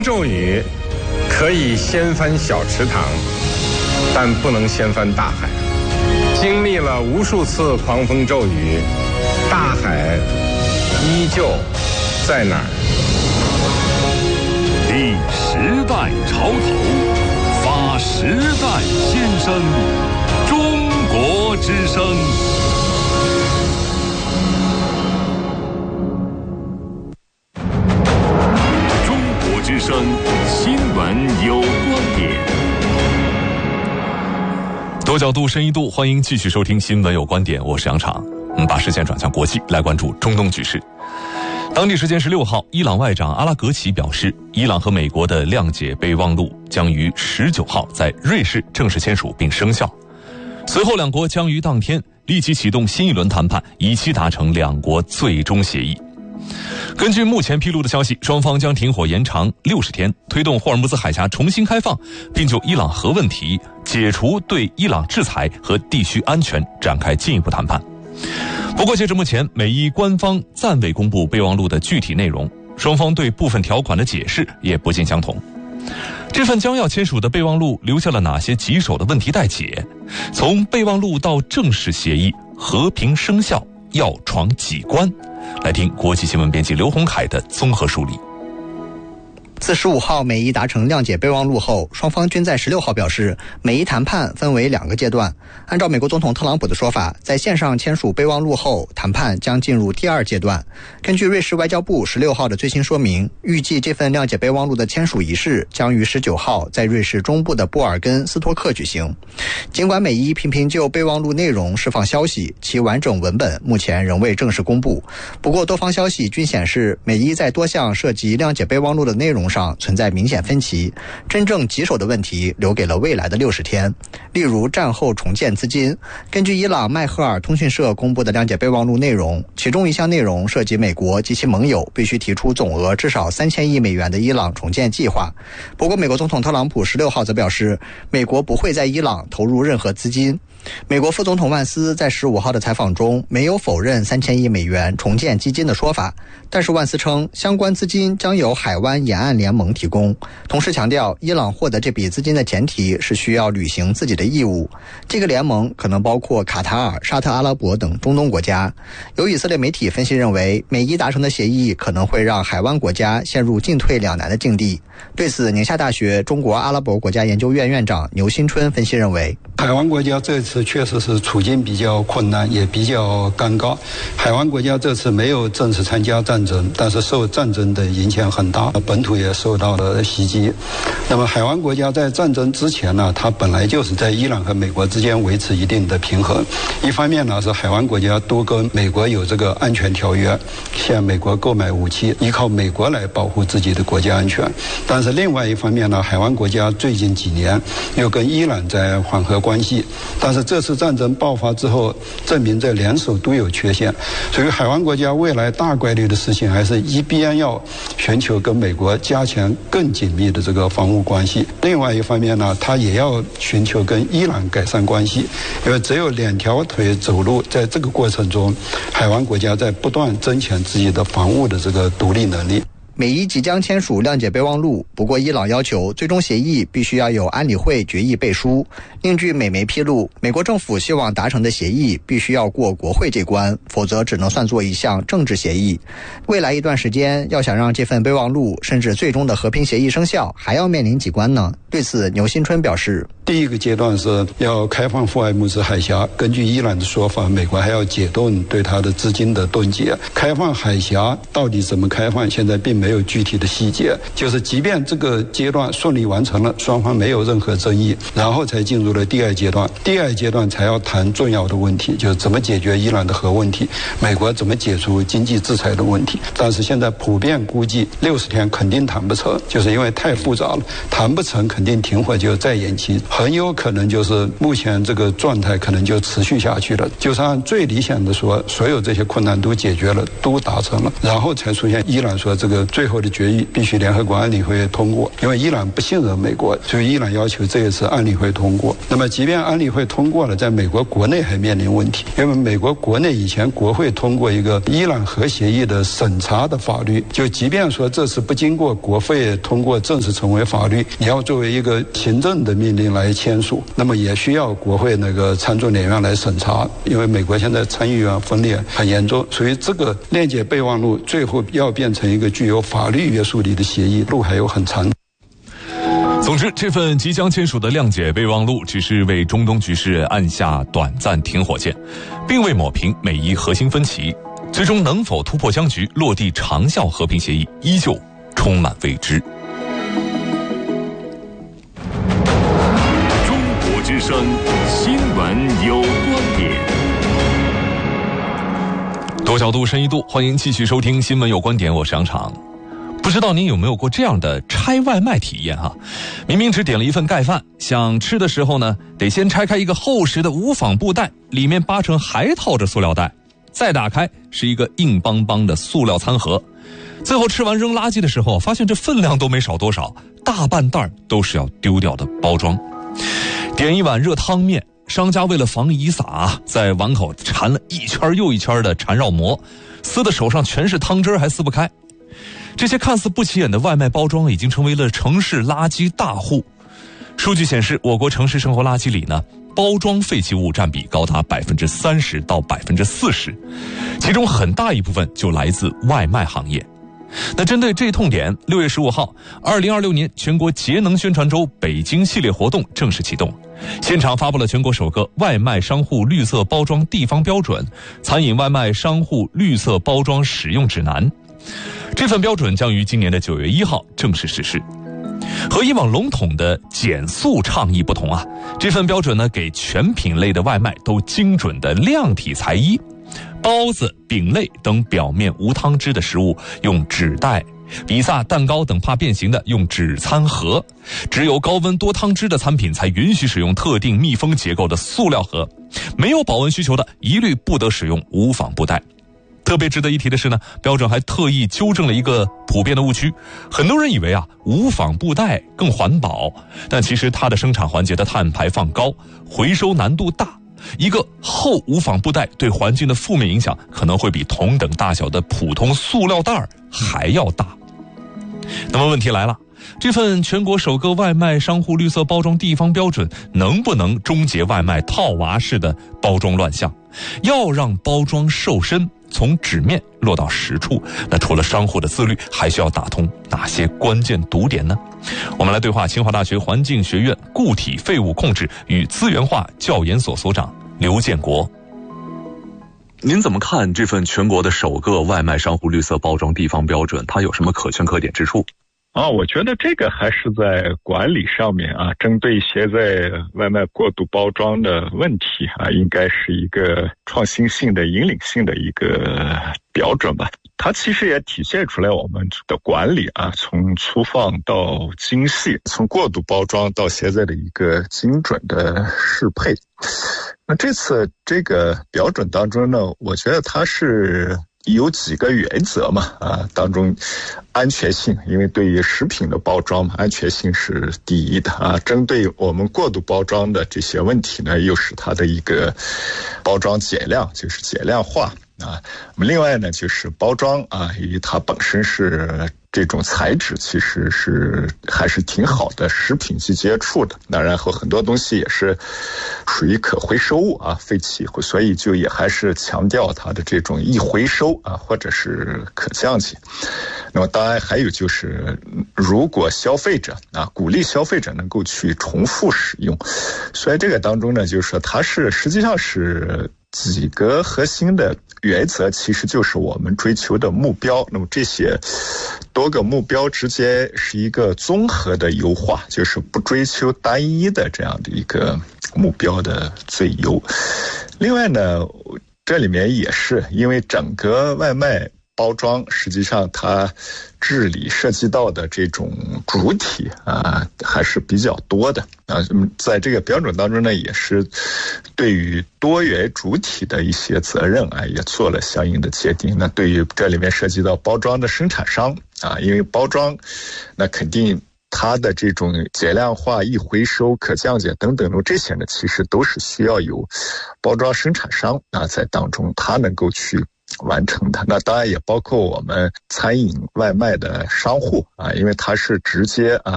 骤雨可以掀翻小池塘，但不能掀翻大海。经历了无数次狂风骤雨，大海依旧在哪儿？ 立时代潮头，发时代先声，中国之声。中国之声新闻有观点。 多角度深一度，欢迎继续收听新闻有观点，我是杨昶。把视线转向国际，来关注中东局势。当地时间16号，伊朗外长阿拉格齐表示，伊朗和美国的谅解备忘录将于19号在瑞士正式签署并生效。随后两国将于当天立即启动新一轮谈判，以期达成两国最终协议。根据目前披露的消息，双方将停火延长60天，推动霍尔木兹海峡重新开放，并就伊朗核问题解除对伊朗制裁和地区安全展开进一步谈判。不过截至目前，美伊官方暂未公布备忘录的具体内容，双方对部分条款的解释也不尽相同。这份将要签署的备忘录留下了哪些棘手的问题待解？从备忘录到正式协议和平生效要闯几关？来听国际新闻编辑刘洪凯的综合梳理。 自15号美伊达成谅解备忘录后，双方均在16号表示，美伊谈判分为2个阶段。按照美国总统特朗普的说法，在线上签署备忘录后，谈判将进入第2阶段。根据瑞士外交部16号的最新说明，预计这份谅解备忘录的签署仪式将于19号在瑞士中部的波尔根斯托克举行。尽管美伊频频就备忘录内容释放消息，其完整文本目前仍未正式公布。不过多方消息均显示，美伊在多项涉及谅解备忘录的内容上存在明显分歧，真正棘手的问题留给了未来的60天。例如战后重建资金，根据伊朗麦赫尔通讯社公布的谅解备忘录内容，其中一项内容涉及美国及其盟友必须提出总额至少3000亿美元的伊朗重建计划。不过美国总统特朗普16号则表示，美国不会在伊朗投入任何资金。美国副总统万斯在15号的采访中没有否认3000亿美元重建基金的说法，但是万斯称相关资金将由海湾沿岸联盟提供，同时强调伊朗获得这笔资金的前提是需要履行自己的义务。这个联盟可能包括卡塔尔、沙特阿拉伯等中东国家。有以色列媒体分析认为，美伊达成的协议可能会让海湾国家陷入进退两难的境地。对此，宁夏大学中国阿拉伯国家研究院院长牛新春分析认为， 海湾国家这次确实是处境比较困难，也比较尴尬。海湾国家这次没有正式参加战争，但是受战争的影响很大，本土也受到了袭击。那么海湾国家在战争之前呢，它本来就是在伊朗和美国之间维持一定的平衡。一方面呢，是海湾国家多跟美国有这个安全条约，向美国购买武器，依靠美国来保护自己的国家安全。但是另外一方面呢，海湾国家最近几年又跟伊朗在缓和关系，但是这次战争爆发之后，证明这联手都有缺陷，所以海湾国家未来大概率的事情还是一边要寻求跟美国加强更紧密的这个防务关系，另外一方面呢，它也要寻求跟伊朗改善关系，因为只有2条腿走路，在这个过程中，海湾国家在不断增强自己的防务的这个独立能力。 美伊即将签署谅解备忘录，不过伊朗要求最终协议必须要有安理会决议背书。另据美媒披露，美国政府希望达成的协议必须要过国会这关，否则只能算作一项政治协议。未来一段时间，要想让这份备忘录甚至最终的和平协议生效，还要面临几关呢？对此，牛新春表示， 第一个阶段是要开放霍尔木兹海峡，根据伊朗的说法，美国还要解冻对它的资金的冻结。开放海峡到底怎么开放，现在并没有具体的细节，就是即便这个阶段顺利完成了，双方没有任何争议，然后才进入了第2阶段。第2阶段才要谈重要的问题，就是怎么解决伊朗的核问题，美国怎么解除经济制裁的问题。但是现在普遍估计60天肯定谈不成，就是因为太复杂了，谈不成肯肯定停火就再延期，很有可能就是目前这个状态可能就持续下去了。就是按最理想的说，所有这些困难都解决了，都达成了，然后才出现伊朗说这个最后的决议必须联合国安理会通过，因为伊朗不信任美国，所以伊朗要求这一次安理会通过。那么即便安理会通过了，在美国国内还面临问题，因为美国国内以前国会通过一个伊朗核协议的审查的法律，就即便说这次不经过国会通过正式成为法律，你要作为一个行政的命令来签署，那么也需要国会那个参众两院来审查，因为美国现在参议院分裂很严重，所以这个谅解备忘录最后要变成一个具有法律约束力的协议，路还有很长。 总之，这份即将签署的谅解备忘录只是为中东局势按下短暂停火键，并未抹平美伊核心分歧，最终能否突破僵局，落地长效和平协议，依旧充满未知。 中国之声新闻有观点， 多角度深一度，欢迎继续收听新闻有观点，我是杨常。不知道您有没有过这样的拆外卖体验哈？明明只点了一份盖饭，想吃的时候呢，得先拆开一个厚实的无纺布袋，里面八成还套着塑料袋，再打开是一个硬邦邦的塑料餐盒。最后吃完扔垃圾的时候，发现这分量都没少多少，大半袋都是要丢掉的包装。点一碗热汤面，商家为了防遗撒，在碗口缠了一圈又一圈的缠绕膜，撕的手上全是汤汁还撕不开。这些看似不起眼的外卖包装已经成为了城市垃圾大户。数据显示，我国城市生活垃圾里呢，包装废弃物占比高达30%到40%，其中很大一部分就来自外卖行业。那针对这一痛点，6月15号，2026年全国节能宣传周北京系列活动正式启动，现场发布了全国首个外卖商户绿色包装地方标准——餐饮外卖商户绿色包装使用指南。这份标准将于今年的9月1号正式实施。和以往笼统的减塑倡议不同啊，这份标准呢，给全品类的外卖都精准的量体裁衣。包子、饼类等表面无汤汁的食物用纸袋，比萨、蛋糕等怕变形的用纸餐盒，只有高温多汤汁的餐品才允许使用特定密封结构的塑料盒，没有保温需求的一律不得使用无纺布袋。特别值得一提的是呢，标准还特意纠正了一个普遍的误区。很多人以为啊，无纺布袋更环保，但其实它的生产环节的碳排放高，回收难度大。一个厚无纺布袋对环境的负面影响可能会比同等大小的普通塑料袋还要大。那么问题来了，这份全国首个外卖商户绿色包装地方标准能不能终结外卖套娃式的包装乱象？要让包装瘦身，从纸面落到实处，那除了商户的自律，还需要打通哪些关键堵点呢？我们来对话清华大学环境学院固体废物控制与资源化教研所所长刘建国。您怎么看这份全国的首个外卖商户绿色包装地方标准？它有什么可圈可点之处？ 我觉得这个还是在管理上面针对现在外卖过度包装的问题应该是一个创新性的、引领性的一个标准吧。它其实也体现出来我们的管理从粗放到精细，从过度包装到现在的一个精准的适配。那这次这个标准当中呢，我觉得它是有几个原则嘛，当中安全性，因为对于食品的包装嘛，安全性是第一的针对我们过度包装的这些问题呢，又是它的一个包装减量，就是减量化另外呢，就是包装因为它本身是这种材质其实是还是挺好的食品去接触的，那然后很多东西也是属于可回收物废弃，所以就也还是强调它的这种易回收或者是可降解。那么当然还有就是，如果消费者鼓励消费者能够去重复使用，所以这个当中呢，就是说它是实际上是几个核心的原则，其实就是我们追求的目标。那么这些多个目标之间是一个综合的优化，就是不追求单一的这样的一个目标的最优。另外呢，这里面也是因为整个外卖包装，实际上它治理涉及到的这种主体还是比较多的在这个标准当中呢，也是对于多元主体的一些责任也做了相应的界定。那对于这里面涉及到包装的生产商因为包装那肯定它的这种减量化、易回收、可降解等等的这些呢，其实都是需要有包装生产商在当中它能够去完成的。那当然也包括我们餐饮外卖的商户因为它是直接